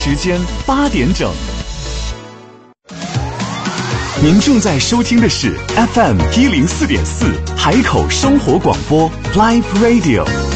时间8点整。您正在收听的是 FM 104.4海口生活广播 Live Radio。